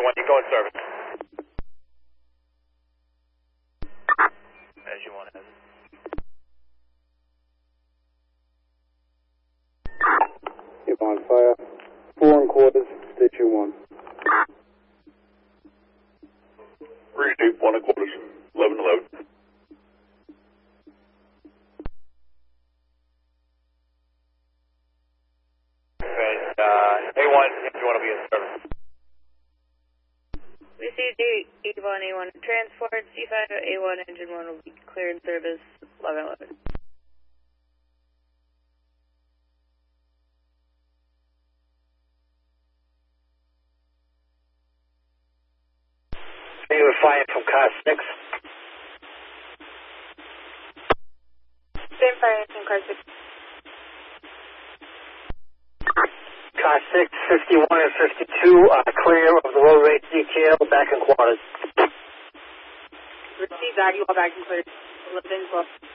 A1, you go in service. As you want, as You're on fire. 4 1/4, station 1. 3 deep, 1 1/4, 11. A1, if you want to be in service. Received Avon A1 transport, C5 A1 engine 1 will be cleared in service 1111. You were flying from car 6. Same fire from car 6. Car 6, 51 and 52 are clear of the low rate detail, back in quarters. Received that, you all back in clear. 1112.